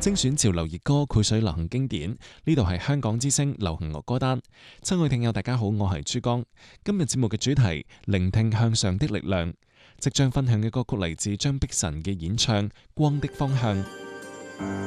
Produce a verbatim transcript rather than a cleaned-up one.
精選潮流熱歌，繪水流行經典。呢度係香港之聲流行樂歌單。親愛聽友大家好，我係珠江。今日節目嘅主題：聆聽向上的力量。即將分享嘅歌曲嚟自張碧晨嘅演唱《光的方向》。